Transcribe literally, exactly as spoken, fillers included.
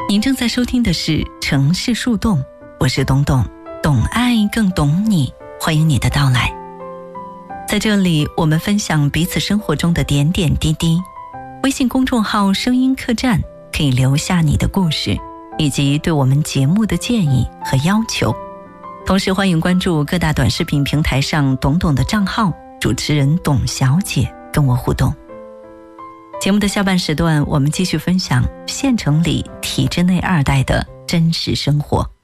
您正在收听的是城市树洞，我是董董，懂爱更懂你，欢迎你的到来。在这里，我们分享彼此生活中的点点滴滴。微信公众号声音客栈可以留下你的故事，以及对我们节目的建议和要求。同时欢迎关注各大短视频平台上董董的账号，主持人董小姐跟我互动。节目的下半时段，我们继续分享县城里体制内二代的真实生活。